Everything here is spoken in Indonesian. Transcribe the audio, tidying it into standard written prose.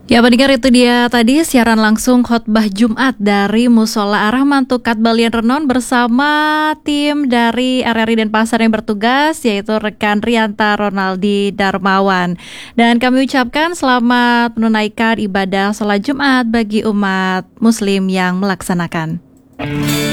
Ya pendengar, itu dia tadi siaran langsung khotbah Jumat dari Musola Ar-Rahman Tukat Balian Renon bersama tim dari RRI Denpasar yang bertugas, yaitu rekan Rianta Ronaldi Darmawan. Dan kami ucapkan selamat menunaikan ibadah sholat Jumat bagi umat muslim yang melaksanakan.